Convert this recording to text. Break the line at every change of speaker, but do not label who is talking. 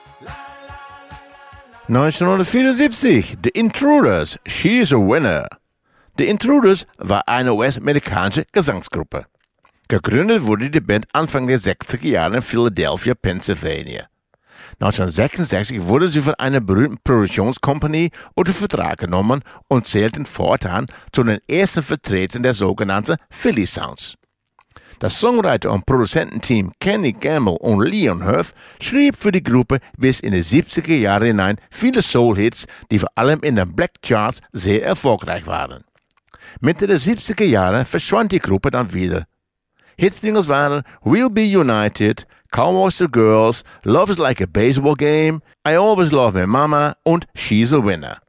1974, The Intruders, She's a Winner. The Intruders war eine US-amerikanische Gesangsgruppe. Gegründet wurde die Band Anfang der 60er Jahre in Philadelphia, Pennsylvania. 1966 wurde sie von einer berühmten Produktionskompanie unter Vertrag genommen und zählten fortan zu den ersten Vertretern der sogenannten Philly Sounds. Das Songwriter- und Produzententeam Kenny Gamble und Leon Huff schrieb für die Gruppe bis in die 70er Jahre hinein viele Soul-Hits, die vor allem in den Black Charts sehr erfolgreich waren. Mitte der 70er Jahre verschwand die Gruppe dann wieder. Hitsingles waren We'll Be United, Cowboys to Girls, Love is Like a Baseball Game, I Always Love My Mama und She's a Winner.